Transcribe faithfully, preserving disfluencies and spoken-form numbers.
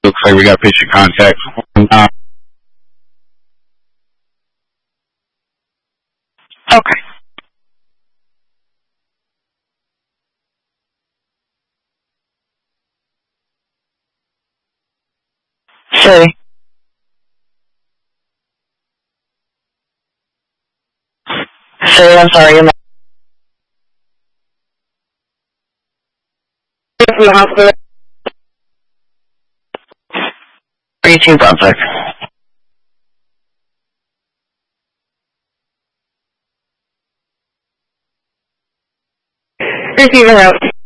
Looks like we got patient contact. Uh, Okay. Say. Say, I'm sorry. I'm from the hospital. eighteen Brunswick. Receiver out.